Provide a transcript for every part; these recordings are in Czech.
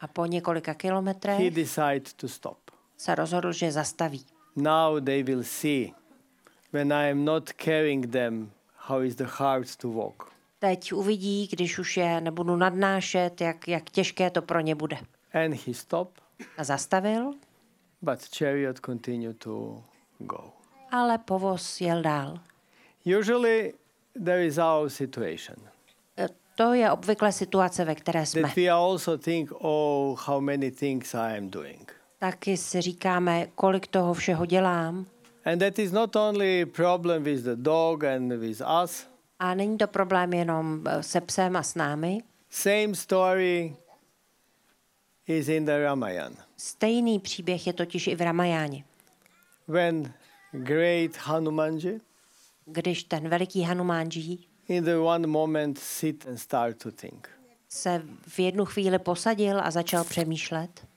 A po několika kilometrech he decided to stop. se rozhodl, že zastaví. Now they will see, when I am not carrying them, how is the hard to walk. Teď uvidí, když už je nebudu nadnášet, jak těžké to pro ně bude. And he stopped, A zastavil, but chariot continued to go. ale povoz jel dál. Usually there is our situation. To je obvykle situace, ve které jsme. That we also think, oh, how many things I am doing. Taky si říkáme, kolik toho všeho dělám. And that is not only problem with the dog and with us. A není to problém jenom se psem a s námi. Same story is in the Ramayana. Stejný příběh je totiž i v Ramajáně. When great Hanumanji Když ten veliký Hanumanji in the one moment sit and start to think. se v jednu chvíli posadil a začal přemýšlet.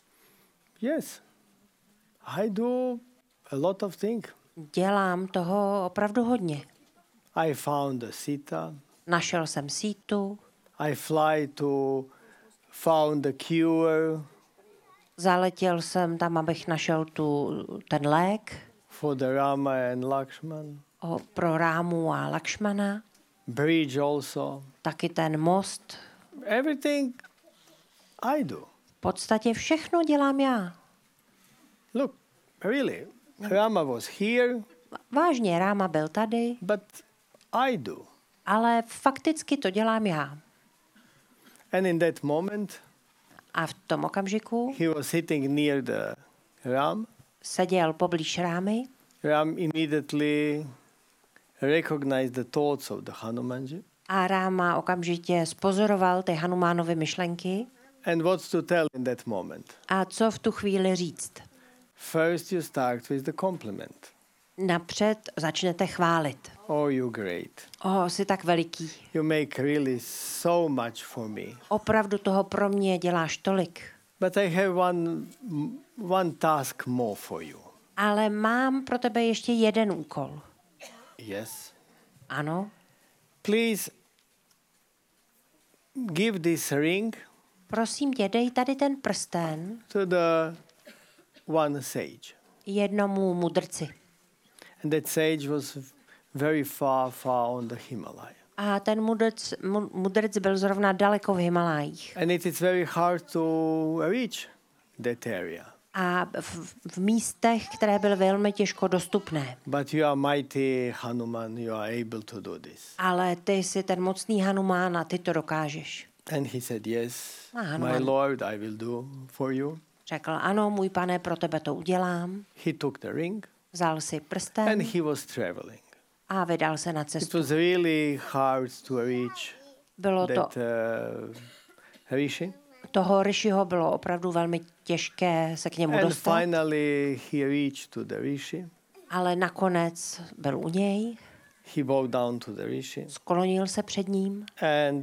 Yes, I do a lot of things. Dělám toho opravdu hodně. I found a Sita. Našel jsem sítu, I fly to found a cure zaletěl jsem tam, abych našel ten lék for the Rama and Lakshman. pro Rámu a Lakšmana, Bridge also. taky ten most. Everything I do. V podstatě všechno dělám já. Look, really, Rama was here, Vážně, Ráma byl tady, but I do. ale fakticky to dělám já. And in that moment, A v tom okamžiku he was sitting near the Ram. seděl poblíž Rámy Ram immediately recognized the thoughts of the Hanumanji. a Ráma okamžitě spozoroval ty Hanumánovy myšlenky. And what to tell in that moment? A co v tu chvíli říct? First you start with the compliment. Napřed začnete chválit. Oh, you great. Jsi tak veliký. You make really so much for me. Opravdu toho pro mě děláš tolik. But I have one task more for you. Ale mám pro tebe ještě jeden úkol. Yes. Ano, Please give this ring prosím tě, dej tady ten prsten to the one sage. jednomu mudrci. And that sage was very far on the Himalaya. A ten mudrc byl zrovna daleko v Himalájích. And it is very hard to reach that area. A v místech, které byly velmi těžko dostupné. But you are mighty Hanuman, you are able to do this. Ale ty jsi ten mocný Hanumán a ty to dokážeš. And he said, yes, Hanuman my Lord, I will do for you. řekl, ano, můj pane, pro tebe to udělám. He took the ring Vzal si prsten and he was traveling. a vydal se na It cestu. was really hard to reach Bylo to, that rishi. toho Rishiho bylo opravdu velmi těžké se k němu And dostat, finally he reached to the rishi. ale nakonec byl u něj, He bowed down to the rishi sklonil se před ním and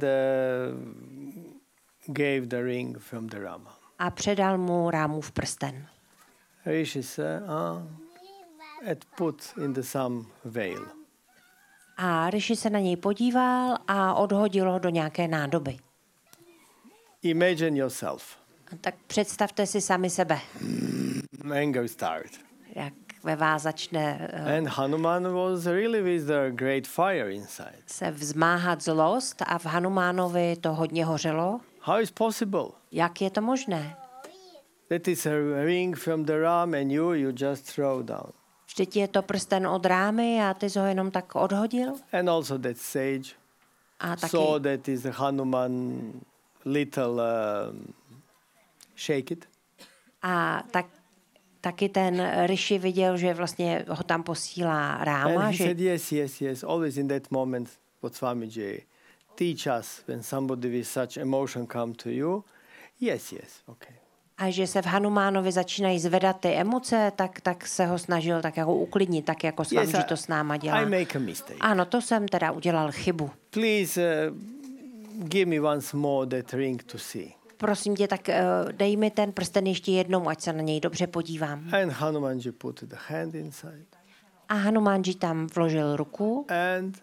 gave the ring from the Rama. a předal mu Rámův prsten. Rishi said, and put in the some veil. A Rishi se na něj podíval a odhodil ho do nějaké nádoby. Imagine yourself. A tak představte si sami sebe, Anger start. jak ve vás začne And Hanuman was really with the great fire inside. se vzmáhat zlost a v Hanumánovi to hodně hořelo. How is possible? Jak je to možné? That is a ring from the Ram and you just throw down. Vždyť je to prsten od Rámy a ty jsi ho jenom tak odhodil? And also that sage A taky, saw that is a Hanuman little shake it. a taky ten Rishi viděl, že vlastně ho tam posílá Ráma, And he že said, yes. Always in that moment, what Swamiji teach us when somebody with such emotion come to you. Yes, okay. a že se v Hanumánovi začínají zvedat ty emoce, tak se ho snažil tak jako uklidnit, tak jako s vámi, že to s náma dělá. I make a mistake. Ano, to jsem teda udělal chybu. Please give me once more that ring to see. Prosím tě, tak dej mi ten prsten ještě jednou, ať se na něj dobře podívám. And Hanumanji put the hand inside. A Hanumanji tam vložil ruku And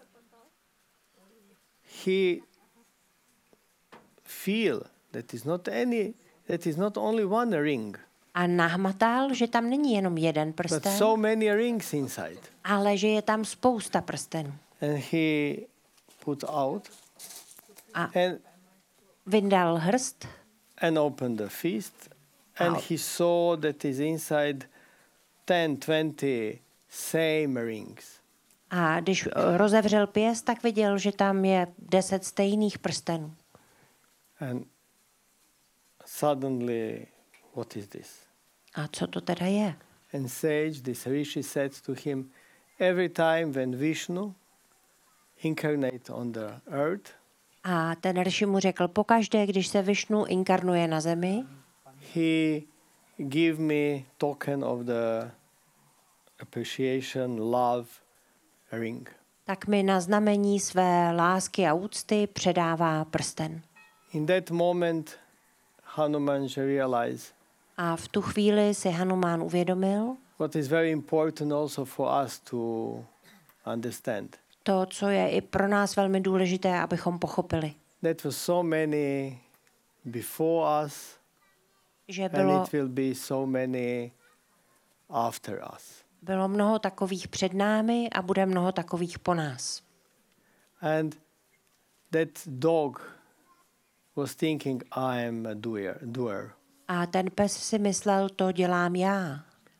he feel that is not any that is not only one ring, A nahmatal, že tam není jenom jeden but prsten, so many rings inside. ale že je tam spousta prstenů. And he put out A and vyndal hrst opened the fist, and Out. he saw that is inside 10, 20 same rings. a když rozevřel pěst, tak viděl, že tam je 10 stejných prstenů. And suddenly, what is this? A co to teda je? And sage, this rishi, said to him, every time when Vishnu incarnate on the earth, A ten Rši mu řekl, pokaždé, když se Višnu inkarnuje na zemi, he give me token of the appreciation, love ring. tak mi na znamení své lásky a úcty předává prsten. In that moment, Hanumanji realized A v tu chvíli si Hanumán uvědomil what is very important also for us to understand. to, co je i pro nás velmi důležité, abychom pochopili. That was so many before us, Že and it will be so many after us. bylo mnoho takových před námi a bude mnoho takových po nás. And that dog was thinking, I am a doer. A ten pes si myslel, to dělám já.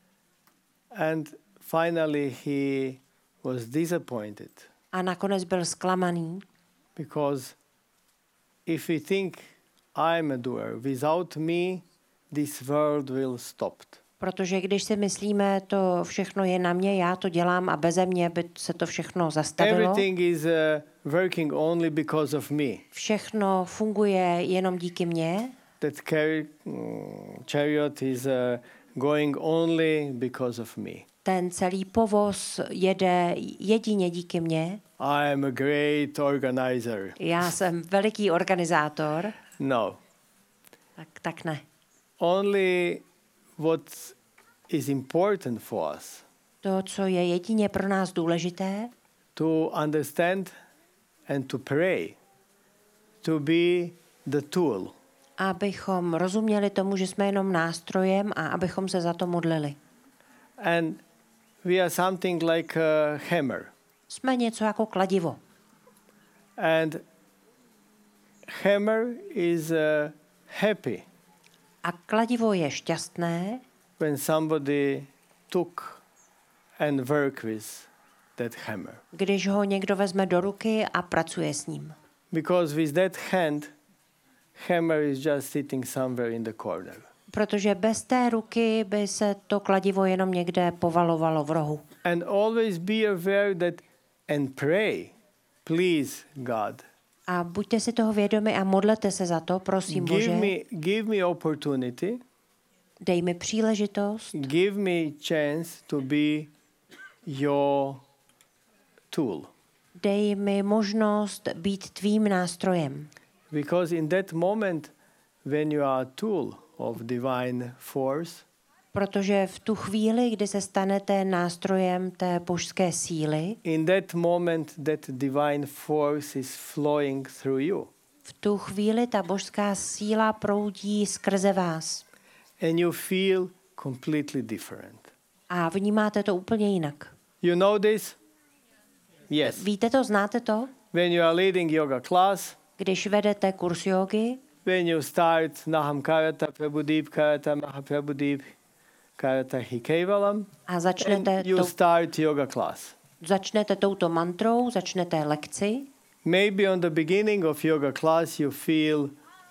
And finally he was disappointed A nakonec byl zklamaný, because if we think I'm a doer, without me this world will stop. protože když si myslíme, to všechno je na mě, já to dělám a beze mě by se to všechno zastavilo. Everything is working only because of me. Všechno funguje jenom díky mně. That chariot is going only because of me. Ten celý povoz jede jedině díky mně. I am a great organizer. Já jsem veliký organizátor. No. Tak ne. Only what is important for us To, co je jedině pro nás důležité, to understand and to pray, to be the tool. abychom rozuměli tomu, že jsme jenom nástrojem a abychom se za to modlili. And we are something like a hammer. Jsme něco jako kladivo. And hammer is happy A kladivo je šťastné, when somebody took and work with that hammer. když ho někdo vezme do ruky a pracuje s ním. Because with that hand, hammer is just sitting somewhere in the corner. Protože bez té ruky by se to kladivo jenom někde povalovalo v rohu. And always be aware that and pray, please God. A buďte si toho vědomi a modlete se za to, prosím Bože. Give me opportunity, Dej mi příležitost, give me chance to be your tool. dej mi možnost být tvým nástrojem. Because in that moment when you are a tool of divine force, Protože v tu chvíli, kdy se stanete nástrojem té božské síly, in that moment that divine force is flowing through you. v tu chvíli ta božská síla proudí skrze vás. And you feel completely different. A vnímáte to úplně jinak. You know this? Yes. Víte to, znáte to? When you are leading yoga class, Když vedete kurz jógy, when you start Naham Karata Prabhudeep Karata Mahaprabhudeep Karata Hikevalam, a and you start yoga class. začnete touto mantrou, začnete lekci. Maybe on the beginning of yoga class you feel,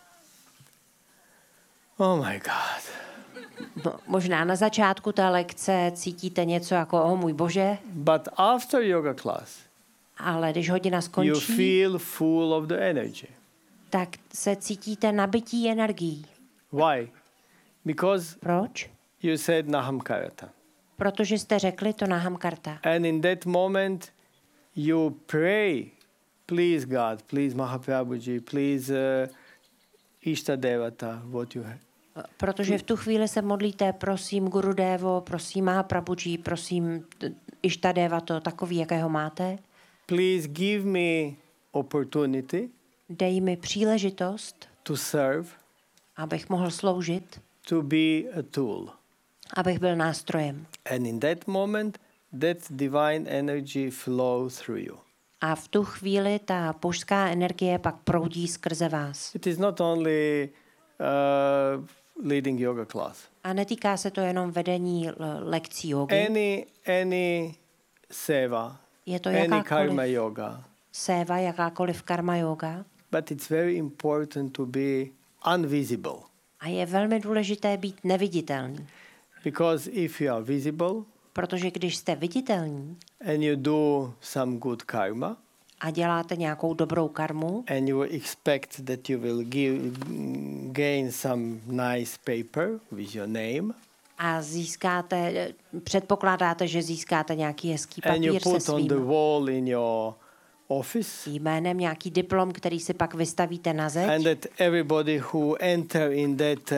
oh my God. Možná na začátku té lekce cítíte něco jako, oh můj Bože, But after yoga class, ale když hodina you skončí, feel full of the energy. tak se cítíte nabití energií. Why? Because Proč? you said Naham Karata. Protože jste řekli to Nahamkarta. And in that moment, you pray, please God, please Mahaprabhuji, please Ishta Devata, what you have. Protože v tu chvíli se modlíte, prosím Gurudevo, prosím Mahaprabhuji, prosím Ištadeva, to takový, jakého máte. Please give me opportunity Dej mi příležitost, to serve abych mohl sloužit, to be a tool. abych byl nástrojem. And in that moment, that divine energy flows through you. A v tu chvíli ta božská energie pak proudí skrze vás. It is not only leading yoga class. A netýká se to jenom vedení lekcí jogy. Any seva, Je to any karma jakákoliv yoga. séva, jakákoliv karma yoga. But it's very important to be unvisible. A je velmi důležité být neviditelný. Because if you are visible Protože když jste viditelní and you do some good karma, a děláte nějakou dobrou karmu and you expect that you will gain some nice paper with your name, a předpokládáte, že získáte nějaký hezký and you papír se put on the svým wall in your office, jménem, nějaký diplom, který si pak vystavíte na zeď, and that everybody who enter in that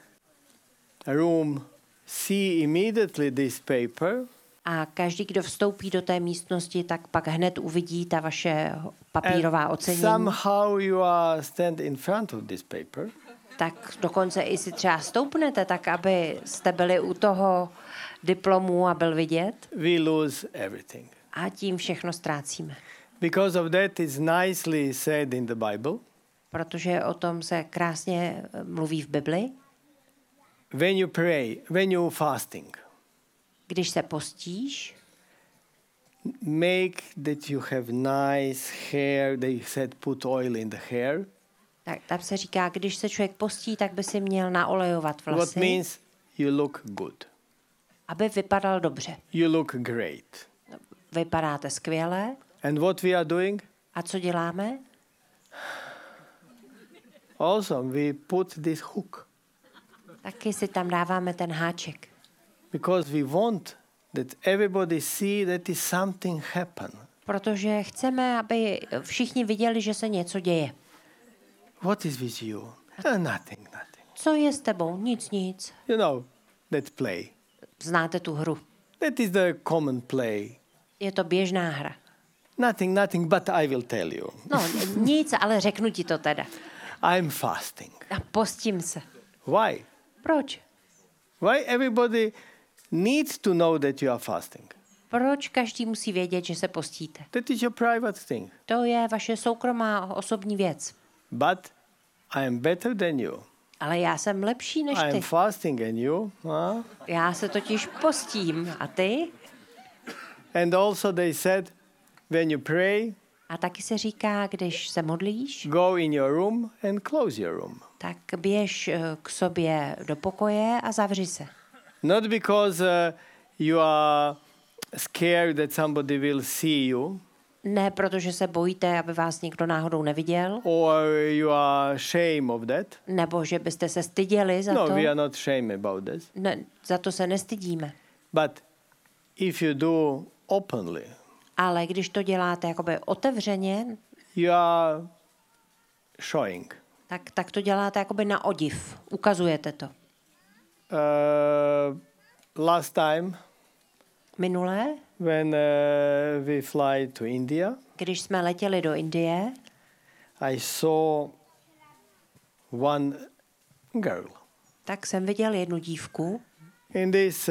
room see immediately this paper, a každý, kdo vstoupí do té místnosti, tak pak hned uvidí ta vaše papírová and ocenění. somehow you are stand in front of this paper, Tak dokonce i si třeba stoupnete, tak aby jste byli u toho diplomu a byl vidět. we lose everything. A tím všechno ztrácíme. Because of that is nicely said in the Bible. Protože o tom se krásně mluví v Bibli. When you pray, when you fasting, Když se postíš, make that you have nice hair. They said put oil in the hair. tak tam se říká, když se člověk postí, tak by si měl naolejovat What vlasy, means you look good. aby vypadal dobře. You look great. Vypadáte skvěle. And what we are doing? A co děláme? Also, we put this hook. Taky si tam dáváme ten háček. Because we want that everybody see that is something happen. Protože chceme, aby všichni viděli, že se něco děje. What is with you? Nothing. Co je s tebou? Nic. You know, that play. Znáte tu hru. That is the common play. Je to běžná hra. Nothing, but I will tell you. No, nic, ale řeknu ti to teda. I'm fasting. A postím se. Why? Proč? Why everybody needs to know that you are fasting? Proč každý musí vědět, že se postíte? That is your private thing. To je vaše soukromá osobní věc. But I am better than you. Ale já jsem lepší než I am ty. fasting and you. Huh? Já se totiž postím. A ty? And also they said, when you pray, A taky se říká, když se modlíš, go in your room and close your room. tak běž k sobě do pokoje a zavři se. Not because you are scared that somebody will see you, Ne, protože se bojíte, aby vás někdo náhodou neviděl, or you are ashamed of that. nebo že byste se styděli za No, to. we are not ashamed about this. Ne, za to se nestydíme. But if you do openly, Ale když to děláte jakoby otevřeně, you are showing. tak to děláte jakoby na odiv. Ukazujete to. Last time, Minule, when we fly to India, když jsme letěli do Indie, I saw one girl tak jsem viděl jednu dívku. in this.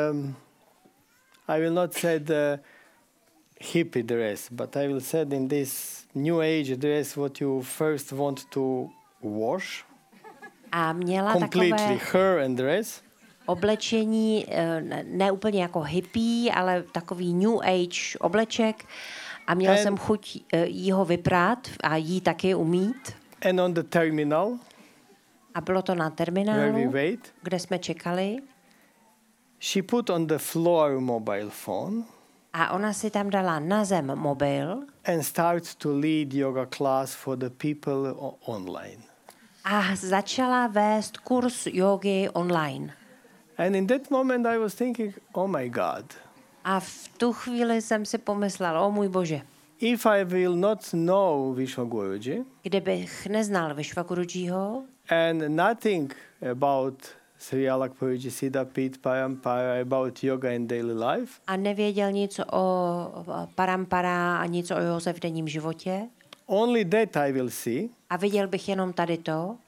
I will not say the hippie dress, but I will say in this new age dress what you first want to wash A měla completely, takové her and dress. oblečení, ne úplně jako hippie, ale takový new age obleček. A měl jsem chuť jí ho vyprát a jí taky umýt. And on the terminal, A bylo to na where we terminálu, wait, kde jsme čekali. she put on the floor mobile phone A ona si tam dala na zem mobil and start to lead yoga class for the people online. a začala vést kurz jógy online. And in that moment I was thinking, oh my God, A v tu chvíli jsem si pomyslel, o můj Bože, if I will not know Vishwaguruji kdybych neznal Vishwagurujiho and nothing about Sri Alakpuruji Siddhapit Parampara, about yoga in daily life, a nevěděl nic o parampara a nic o józe v denním životě only that I will see, a viděl bych jenom tady to,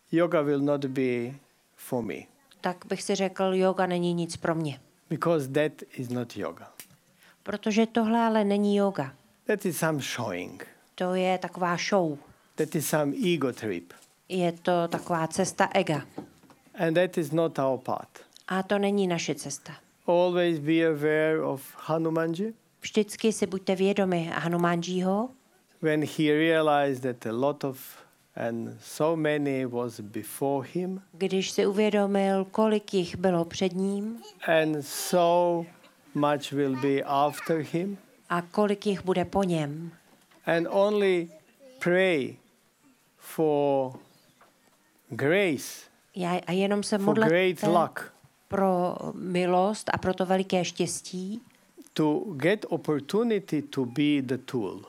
yoga will not be for me. Tak bych si řekl, yoga není nic pro mě. Because that is not yoga. Protože tohle ale není yoga. That is some showing. To je taková show. That is some ego trip. Je to taková cesta ega. And that is not our path. A to není naše cesta. Always be aware of Hanumanji. Vždycky si buďte vědomi Hanumanjiho, When he realized that a lot of and so many was before him, když si uvědomil, kolik jich bylo před ním and so much will be after him, a kolik jich bude po něm. and only pray for grace, A jenom se for great modlete luck, pro milost a pro to veliké štěstí, to get opportunity to be the tool.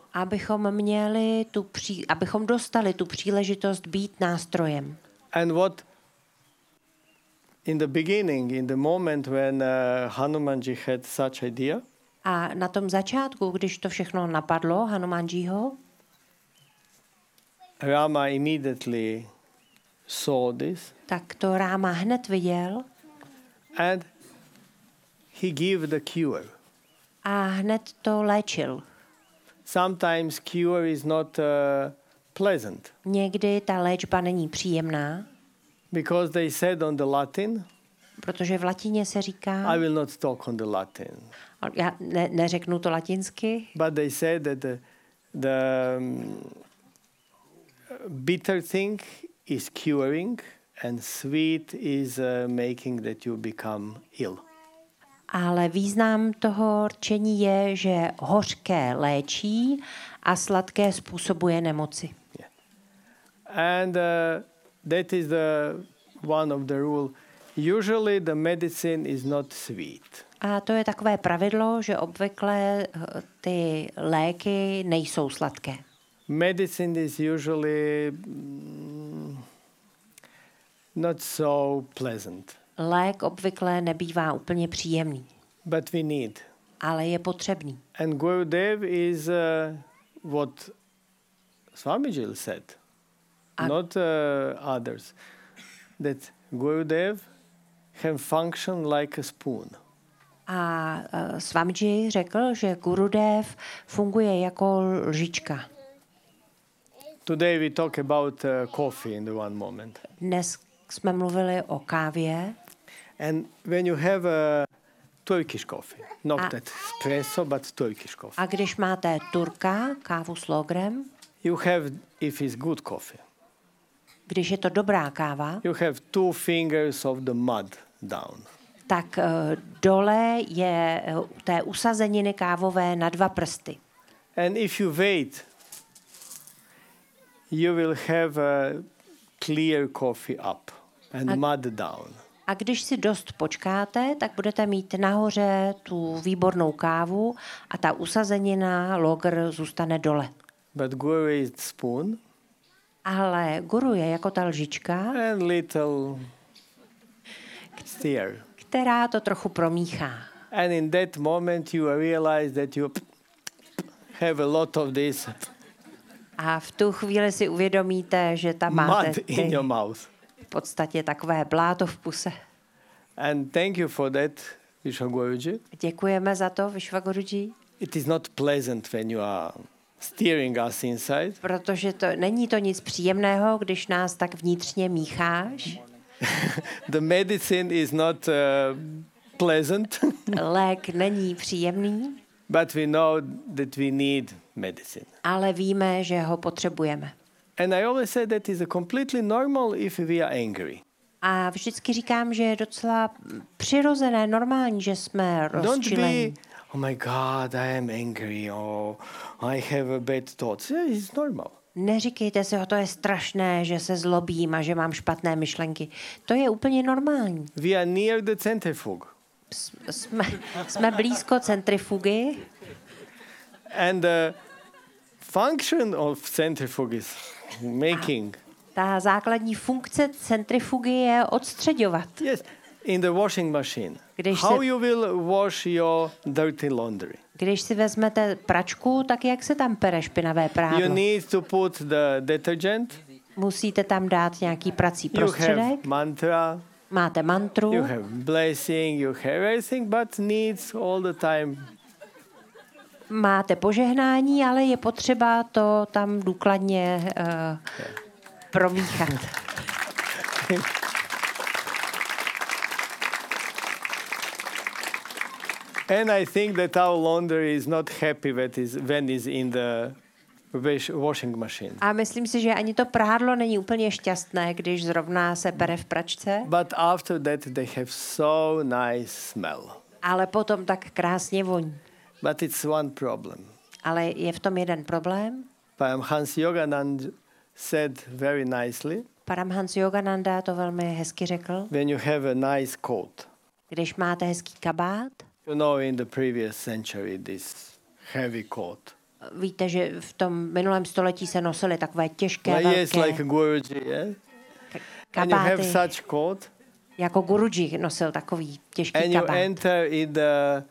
abychom dostali tu příležitost být nástrojem. And what in the beginning, in the moment when Hanumanji had such idea, A na tom začátku, když to všechno napadlo Hanumanjiho, Rama immediately saw this tak to Ráma hned viděl and he gave the cure. a hned to léčil. Sometimes cure is not pleasant Někdy ta léčba není příjemná, because they said on the Latin, protože v latině se říká, I will not talk on the Latin, já neřeknu to latinsky, but they said that the bitter thing is curing and sweet is making that you become ill. ale význam toho rčení je, že hořké léčí a sladké způsobuje nemoci. Yeah. And that is the one of the rule. Usually the medicine is not sweet. A to je takové pravidlo, že obvykle ty léky nejsou sladké. Medicine is usually not so pleasant, Lék obvykle nebývá úplně příjemný, but we need. ale je potřebný. And Gurudev is what Swamiji said, not others. That Gurudev can function like a spoon. A Swamiji řekl, že Gurudev funguje jako lžička. Today we talk about coffee in the one moment. Dnes jsme mluvili o kávě. And when you have a Turkish coffee, not that espresso, but Turkish coffee. A když máte turka, kávu s logrem, You have, if it's good coffee, když je to dobrá káva, you have 2 fingers of the mud down. tak dole je té usazeniny kávové na 2 prsty. And if you wait, you will have a clear coffee up and mud down. A když si dost počkáte, tak budete mít nahoře tu výbornou kávu a ta usazenina logr zůstane dole. But Guru is spoon Ale guru je jako ta lžička, and little stir. která to trochu promíchá. And in that moment you realize that you have a lot of this A v tu chvíli si uvědomíte, že tam mud máte in your mouth. v podstatě takové bláto v puse. And thank you for that, Vishwa Guruji. Děkujeme za to, Vishwa Guruji, It is not pleasant when you are steering us inside. protože není to nic příjemného, když nás tak vnitřně mícháš. The medicine is not pleasant, Lék není příjemný, but we know that we need medicine. ale víme, že ho potřebujeme. And I always say that is a completely normal if we are angry. A vždycky říkám, že je docela přirozené, normální, že jsme Don't rozčilení. be, oh my God, I am angry, or I have a bad thoughts. Yeah, it's normal. Neříkejte si, to je strašné, že se zlobím a že mám špatné myšlenky. To je úplně normální. We are near the centrifuge. Jsme blízko centrifugy And the function of centrifuge is making. Ta základní funkce centrifugy je odstřeďovat. Yes, in the washing machine. Když How se- you will wash your dirty laundry? Když si vezmete pračku, tak jak se tam pere špinavé You prádlo? need to put the detergent Musíte tam dát nějaký prací You have prostředek. mantra, Máte mantru. you have blessing, you have everything, but needs all the time. Máte požehnání, ale je potřeba to tam důkladně promíchat. And I think that our laundry is not happy when is in the washing machine. A myslím si, že ani to prádlo není úplně šťastné, když zrovna se pere v pračce. But after that they have so nice smell. Ale potom tak krásně voní. But it's one problem. Ale je v tom jeden problém. Hans Yoganand said very nicely. Paramhans Yogananda to velmi hezky řekl. When you have a nice coat. Když máte hezký kabát. You know, in the previous century, this heavy coat. Víte, že v tom minulém století se nosily takové těžké, velké yes, like a Guruji, yeah? And kabáty. you have such coat. Jako Guruji nosil takový těžký and you kabát. enter in the,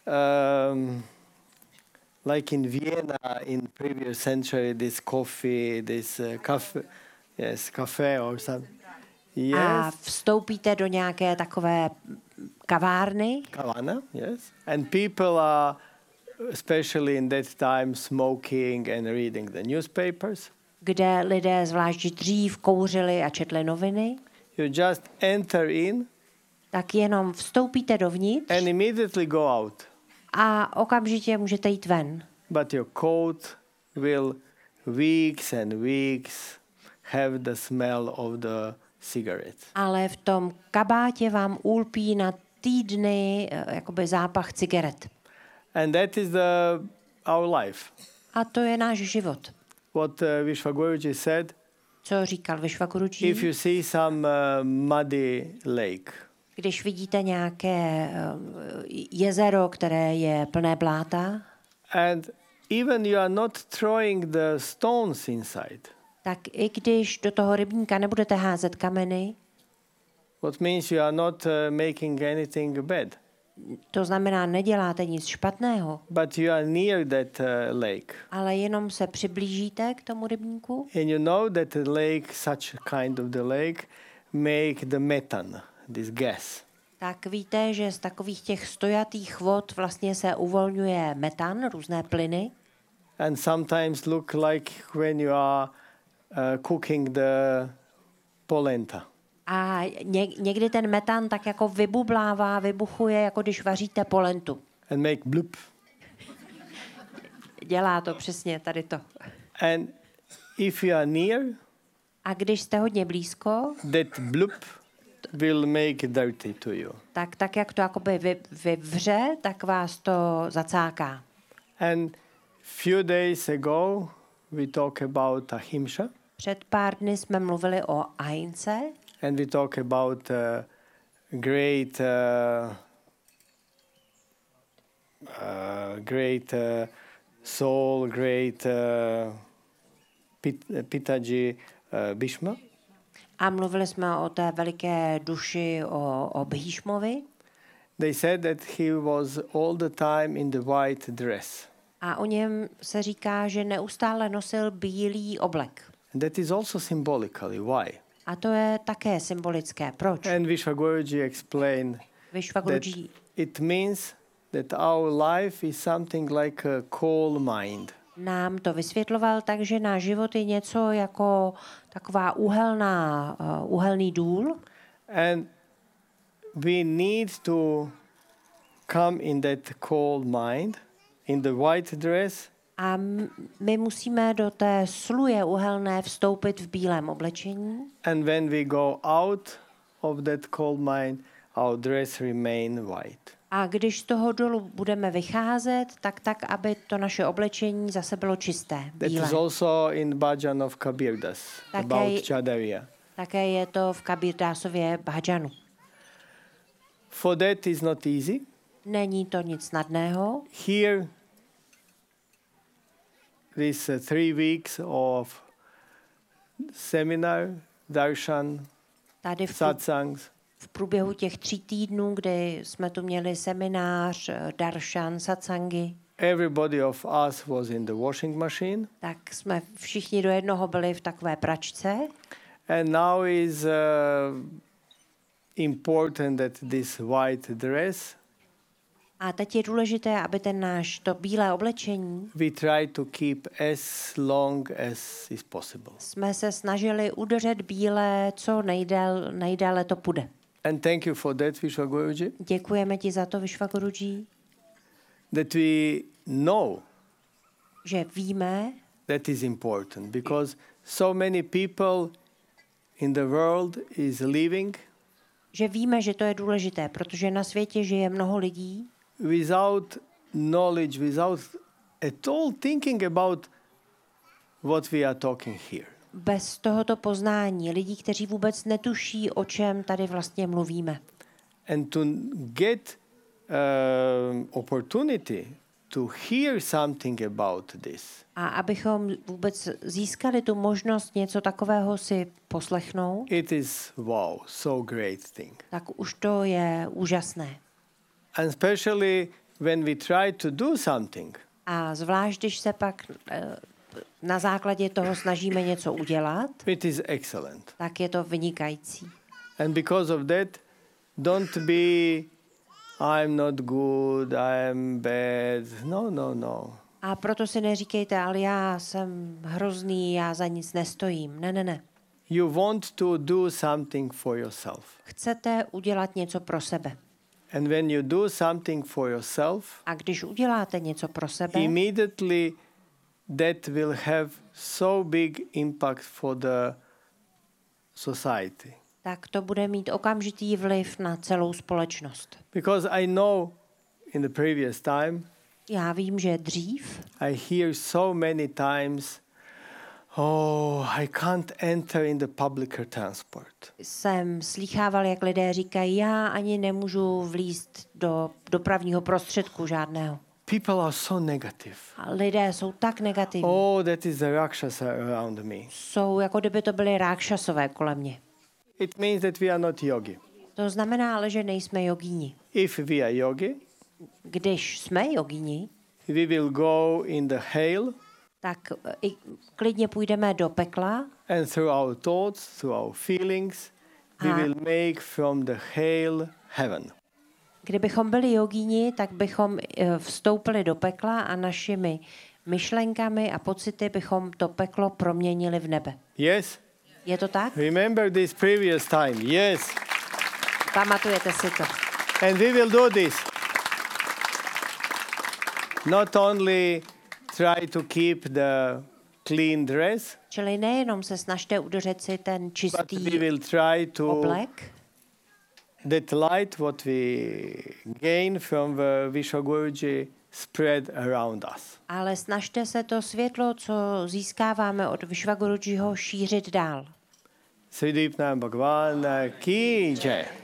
like in Vienna in previous century, this coffee, this cafe or something. Yes. A vstoupíte do nějaké takové kavárny. Kavana, yes. And people are, especially in that time, smoking and reading the newspapers. Kde lidé zvlášť dřív kouřili a četli noviny. You just enter in. Tak jenom vstoupíte dovnitř. And immediately go out. A okamžitě můžete jít ven. But your coat will weeks and weeks have the smell of the cigarettes. Ale v tom kabátě vám ulpí na týdny jakoby zápach cigaret. And that is our life. A to je náš život. What Vishwaguruji said. Co říkal Vishwaguruji? If you see some muddy lake. Když vidíte nějaké jezero, které je plné bláta. And even you are not throwing the stones inside. Tak i když do toho rybníka nebudete házet kameny. What means you are not making anything bad. To znamená, neděláte nic špatného. But you are near that lake. Ale jenom se přiblížíte k tomu rybníku. And you know that the lake, such a kind of the lake, make the methane, this gas. Tak víte, že z takových těch stojatých vod vlastně se uvolňuje metan, různé plyny. And sometimes look like when you are cooking the polenta. A někdy ten metan tak jako vybublává, vybuchuje, jako když vaříte polentu. And make bloop. Dělá to přesně tady to. And if you are near, a když jste hodně blízko, that bloop will make dirty to you. Tak jak to jakoby vyvře, tak vás to zacáká. And few days ago we talk about ahimsa. Před pár dny jsme mluvili o ahimse. And we talk about great soul, great Pitaji Bhishma. A mluvili jsme o té veliké duši, o Bhishmovi. They said that he was all the time in the white dress. A o něm se říká, že neustále nosil bílý oblek. And that is also symbolically why. A to je také symbolické. Proč? And Vishwaguruji explained that it means that our life is something like a coal mine. Nám to vysvětloval tak, že náš život je něco jako taková uhelný důl. And we need to come in that coal mine, in the white dress. A my musíme do té sluje uhelné vstoupit v bílém oblečení. And when we go out of that coal mine, our dress remain white. A když z toho dolu budeme vycházet, tak aby to naše oblečení zase bylo čisté, bílé. That is also in Bhajan of Kabirdas, about Chadariya. Také je to v Kabirdásově bhajanu. For that is not easy. Není to nic snadného. Here, this 3 weeks of seminar, darshan, satsangs. V průběhu těch 3 týdnů, kdy jsme tu měli seminář, darshan, satsangy. everybody of us was in the washing machine. Tak jsme všichni do jednoho byli v takové pračce. And now is important that this white dress, A teď je důležité, aby to bílé oblečení we try to keep as long as is possible. jsme se snažili udržet bílé, co nejdéle to půjde. And thank you for that, Vishwaguruji, Děkujeme ti za to, Vishwaguruji, that we know že víme, that is important, because so many people in the world is living že to je důležité, protože na světě žije mnoho lidí, without knowledge, without at all thinking about what we are talking here. bez tohoto poznání, lidí, kteří vůbec netuší, o čem tady vlastně mluvíme. And to get opportunity to hear something about this, A abychom vůbec získali tu možnost něco takového si poslechnout, it is wow, so great thing. tak už to je úžasné. And especially when we try to do something, A zvlášť, když se pak na základě toho snažíme něco udělat, it is excellent. tak je to vynikající. And because of that, don't be, I'm not good, I'm bad. No, no, no. A proto si neříkejte, ale já jsem hrozný, já za nic nestojím. Ne. You want to do something for yourself. Chcete udělat něco pro sebe. And when you do something for yourself, A když uděláte něco pro sebe, immediately that will have so big impact for the society. tak to bude mít okamžitý vliv na celou společnost. Because I know in the previous time, Já vím, že dřív I hear so many times, oh, I can't enter in the public transport. jsem slýchával, jak lidé říkají, já ani nemůžu vlízt do dopravního prostředku žádného. People are so negative. A lidé jsou tak negativní. Oh, that is the Rakshasa around me. Jsou, jako kdyby to byly rákšasové kolem mě. It means that we are not yogi. To znamená ale, že nejsme jogíni. If we are yogi, Když jsme jogíni, we will go in the hell, tak i klidně půjdeme do pekla and through our thoughts, through our feelings, we will make from the hell heaven. Kdybychom byli jogíni, tak bychom vstoupili do pekla a našimi myšlenkami a pocity bychom to peklo proměnili v nebe. Yes? Je to tak? Remember this previous time. Yes. Pamatujete si to. And we will do this. Not only try to keep the clean dress, Čili nejenom se snažte udržet si ten but čistý we will try to oblek, that light what we gain from the Vishwaguruji spread around us. ale snažte se to světlo, co získáváme od Vishwagurujiho, šířit dál. Sridipna Bhagwan ki jai.